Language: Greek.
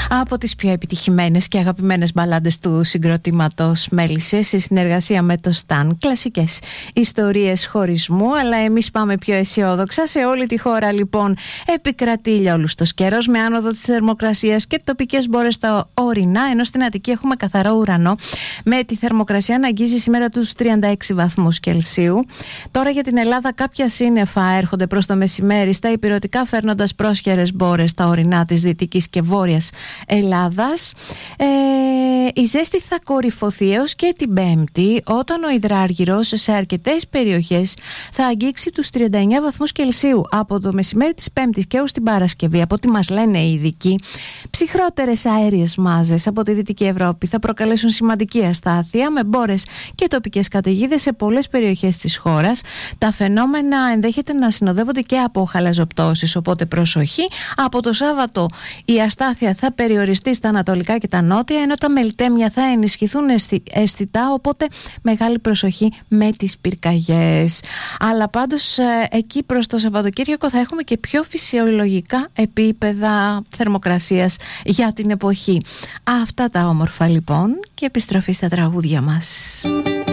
από τις πιο επιτυχημένες και αγαπημένες μπαλάντες του συγκροτήματος Μέλισσες σε συνεργασία με το Stan. Κλασικές ιστορίες χωρισμού, αλλά εμείς πάμε πιο αισιόδοξα. Σε όλη τη χώρα λοιπόν επικρατεί ηλιόλουστος καιρός με άνοδο της θερμοκρασίας και τοπικές μπόρες στα ορεινά, ενώ στην Αττική έχουμε καθαρό ουρανό με τη θερμοκρασία να αγγίζει σήμερα τους 36 βαθμούς Κελσίου. Τώρα για την Ελλάδα κάποια σύννεφα έρχονται προς το μεσημέρι στα ηπειρωτικά, φέρνοντας πρόσχερες μπόρες στα ορεινά της δυτικής και βόρειας Ελλάδας. Η ζέστη θα κορυφωθεί έως και την Πέμπτη, όταν ο υδράργυρος σε αρκετές περιοχές θα αγγίξει τους 39 βαθμούς Κελσίου. Από το μεσημέρι της Πέμπτης και έως την Παρασκευή, από ό,τι μας λένε οι ειδικοί, ψυχρότερες αέριες μάζες από τη Δυτική Ευρώπη θα προκαλέσουν σημαντική αστάθεια με μπόρες και τοπικές καταιγίδες σε πολλές περιοχές της χώρας. Τα φαινόμενα ενδέχεται να συνοδεύονται και από χαλαζοπτώσεις, οπότε προσοχή. Από το Σάββατο η αστάθεια θα περιοριστεί στα ανατολικά και τα νότια, ενώ τα μελτέμια θα ενισχυθούν αισθητά, οπότε μεγάλη προσοχή με τις πυρκαγιές. Αλλά πάντως εκεί προς το Σαββατοκύριακο θα έχουμε και πιο φυσιολογικά επίπεδα θερμοκρασίας για την εποχή. Αυτά τα όμορφα λοιπόν, και επιστροφή στα τραγούδια μας.